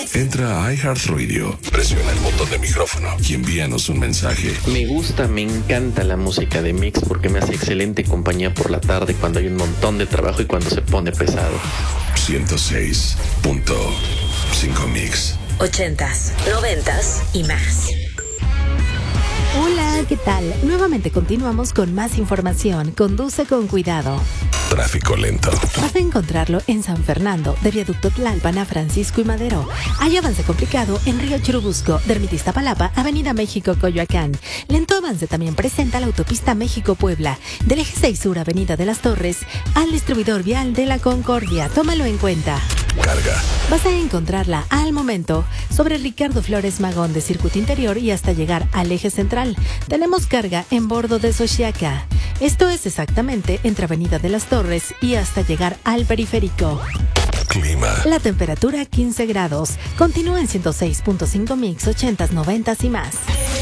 Entra a iHeartRadio, presiona el botón de micrófono y envíanos un mensaje. Me gusta, me encanta la música de Mix porque me hace excelente compañía por la tarde cuando hay un montón de trabajo y cuando se pone pesado. 106.5 Mix. 80s, 90s y más. Hola, ¿qué tal? Nuevamente continuamos con más información. Conduce con cuidado. Tráfico lento. Vas a encontrarlo en San Fernando, de Viaducto Tlalpan a Francisco y Madero. Hay avance complicado en Río Churubusco, de Ermita Iztapalapa, Avenida México, Coyoacán. Lento avance también presenta la autopista México-Puebla, del Eje 6 Sur, Avenida de las Torres, al distribuidor vial de la Concordia. Tómalo en cuenta. Carga. Vas a encontrarla al momento sobre Ricardo Flores Magón de Circuito Interior y hasta llegar al eje central. Tenemos carga en bordo de Xochiaca. Esto es exactamente entre Avenida de las Torres y hasta llegar al periférico. Clima. La temperatura 15 grados. Continúa en 106.5 Mix, 80s, 90s y más.